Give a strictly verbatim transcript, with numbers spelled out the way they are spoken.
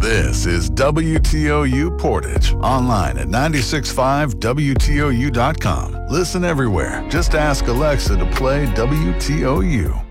This is W T O U Portage, online at nine six five W T O U dot com. Listen everywhere. Just ask Alexa to play W T O U.